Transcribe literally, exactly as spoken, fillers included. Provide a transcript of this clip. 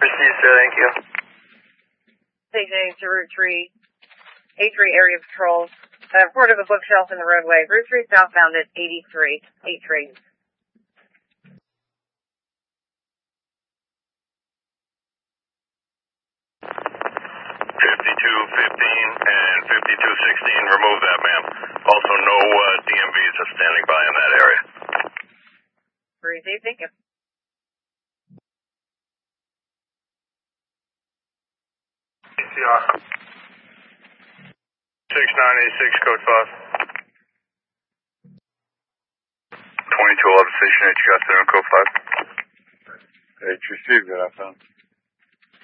Received, sir. Thank you. Station eight to Route three. eight three area patrol. Uh, report of a bookshelf in the roadway. Route three southbound at eighty-three. eight three. fifty-two fifteen and fifty-two sixteen, remove that, ma'am. Also, no uh, D M Vs are standing by in that area. Received, thank you. A C R. six nine eight six, code five. twenty-two eleven, station H, got there on code five. H received it, I found.